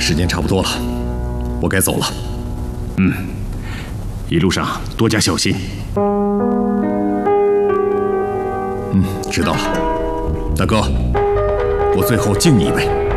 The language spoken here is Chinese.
时间差不多了，我该走了。 一路上多加小心。 知道了。大哥，我最后敬你一杯。